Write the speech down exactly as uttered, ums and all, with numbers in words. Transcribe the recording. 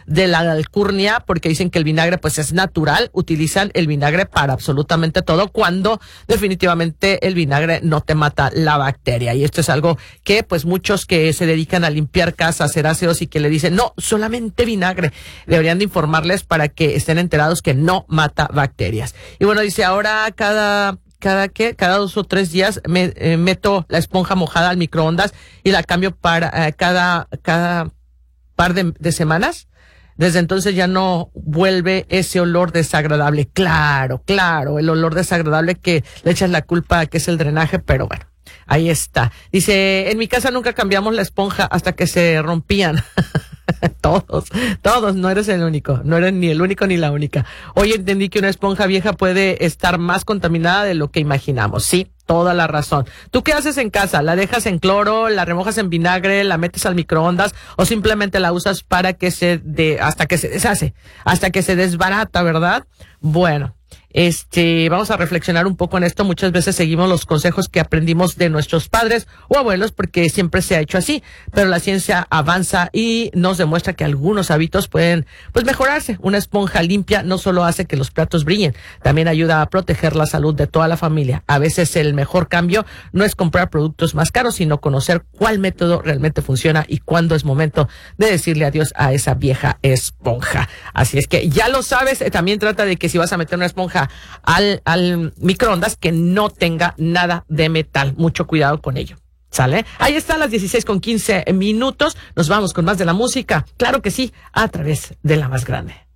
de la alcurnia, porque dicen que el vinagre pues es natural, utilizan el vinagre para absolutamente todo, cuando definitivamente el vinagre no te mata la bacteria. Y esto es algo que pues muchos que se dedican a limpiar casas, hacer aseos y que le dicen, no, solamente vinagre, deberían de informarles para que estén enterados que no mata bacterias. Y bueno, dice, ahora cada... cada que cada dos o tres días me eh, meto la esponja mojada al microondas y la cambio para eh, cada cada par de, de semanas. Desde entonces ya no vuelve ese olor desagradable. Claro, claro, el olor desagradable que le echas la culpa a que es el drenaje, pero bueno, ahí está. Dice, en mi casa nunca cambiamos la esponja hasta que se rompían. Todos, todos, no eres el único, no eres ni el único ni la única. Hoy entendí que una esponja vieja puede estar más contaminada de lo que imaginamos. Sí, toda la razón. ¿Tú qué haces en casa? ¿La dejas en cloro, la remojas en vinagre, la metes al microondas o simplemente la usas para que se de, hasta que se deshace, hasta que se desbarata, ¿verdad? Bueno. Este, vamos a reflexionar un poco en esto. Muchas veces seguimos los consejos que aprendimos de nuestros padres o abuelos porque siempre se ha hecho así, pero la ciencia avanza y nos demuestra que algunos hábitos pueden, pues, mejorarse. Una esponja limpia no solo hace que los platos brillen, también ayuda a proteger la salud de toda la familia. A veces el mejor cambio no es comprar productos más caros, sino conocer cuál método realmente funciona y cuándo es momento de decirle adiós a esa vieja esponja. Así es que ya lo sabes. eh, También trata de que si vas a meter una esponja Al, al microondas, que no tenga nada de metal. Mucho cuidado con ello. ¿Sale? Ahí están las dieciséis con quince minutos. Nos vamos con más de la música. Claro que sí, a través de La Más Grande.